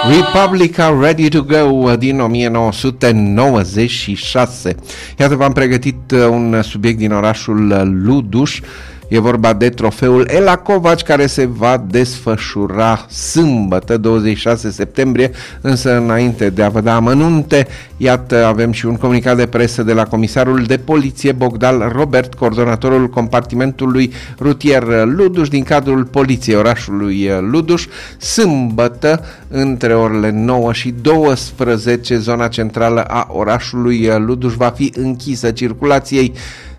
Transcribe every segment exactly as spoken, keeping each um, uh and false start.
Republica Ready to Go din o mie nouă sute nouăzeci și șase. Iată, v-am pregătit un subiect din orașul Luduș. E vorba de trofeul Ela Kovacs, care se va desfășura sâmbătă, douăzeci și șase septembrie, însă înainte de a vă da amănunte, iată, avem și un comunicat de presă de la comisarul de poliție Bogdan Robert, coordonatorul compartimentului rutier Luduș din cadrul poliției orașului Luduș. Sâmbătă, între orele nouă și douăsprezece, zona centrală a orașului Luduș va fi închisă circulației,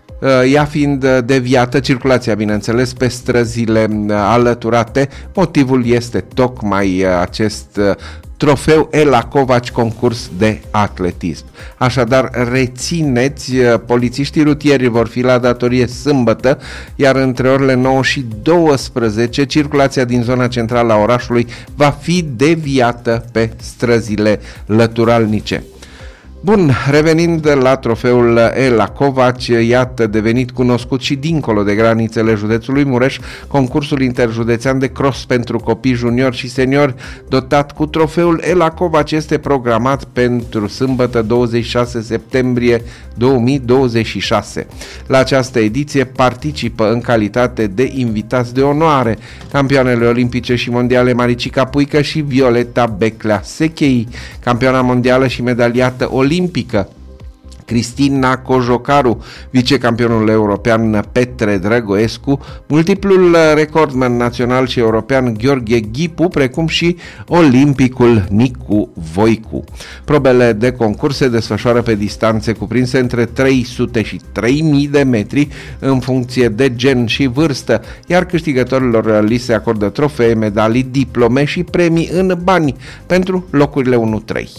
ea fiind deviată, circulația, bineînțeles, pe străzile alăturate. Motivul este tocmai acest trofeu Ela Kovacs, concurs de atletism. Așadar, rețineți, polițiștii rutieri vor fi la datorie sâmbătă, iar între orele nouă și douăsprezece, circulația din zona centrală a orașului va fi deviată pe străzile lăturalnice. Bun, revenind la trofeul Ela Kovacs, iată, devenit cunoscut și dincolo de granițele județului Mureș, concursul interjudețean de cross pentru copii juniori și seniori, dotat cu trofeul Ela Kovacs, este programat pentru sâmbătă, douăzeci și șase septembrie două mii douăzeci și șase. La această ediție participă în calitate de invitați de onoare campioanele olimpice și mondiale Maricica Puică și Violeta Beclea Sechei, campioana mondială și medaliată olimpică Cristina Cojocaru, vicecampionul european Petre Drăgoescu, multiplul recordman național și european Gheorghe Ghipu, precum și olimpicul Nicu Voicu. Probele de concurs se desfășoară pe distanțe cuprinse între trei sute și trei mii de metri în funcție de gen și vârstă, iar câștigătorilor li se acordă trofee, medalii, diplome și premii în bani pentru locurile unu trei.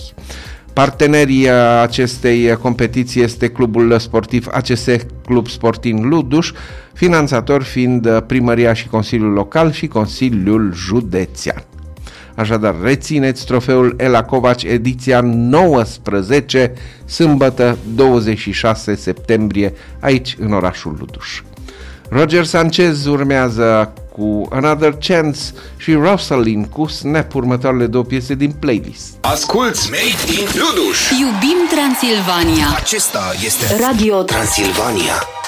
Partenerii acestei competiții este clubul sportiv A C S Club Sporting Luduș, finanțator fiind Primăria și Consiliul Local și Consiliul Județean. Așadar, rețineți trofeul Ela Kovacs, ediția nouăsprezece, sâmbătă douăzeci și șase septembrie, aici în orașul Luduș. Roger Sanchez urmează cu Another Chance și Rosalind cu Snap, următoarele două piese din playlist. Asculți Made in Luduș. Iubim Transilvania. Acesta este Radio Transilvania.